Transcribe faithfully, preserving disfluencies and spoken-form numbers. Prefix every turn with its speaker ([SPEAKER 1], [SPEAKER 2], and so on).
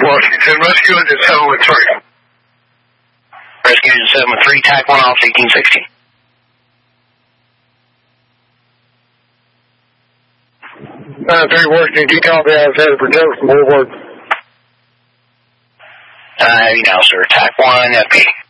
[SPEAKER 1] Washington. Rescue engine seven one three.
[SPEAKER 2] Rescue engine seven one three, tack one off, eighteen sixty.
[SPEAKER 1] nine three Washington, you copy out of headed for Jefferson Boulevard.
[SPEAKER 2] Uh, you know, sir, tack one, F P.